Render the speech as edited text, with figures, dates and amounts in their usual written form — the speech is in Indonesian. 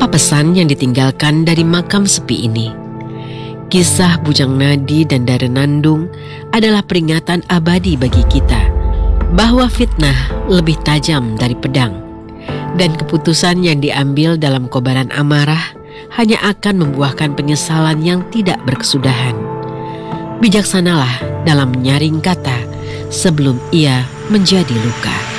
Apa pesan yang ditinggalkan dari makam sepi ini? Kisah Bujang Nadi dan Dara Nandung adalah peringatan abadi bagi kita bahwa fitnah lebih tajam dari pedang, dan keputusan yang diambil dalam kobaran amarah hanya akan membuahkan penyesalan yang tidak berkesudahan. Bijaksanalah dalam menyaring kata sebelum ia menjadi luka.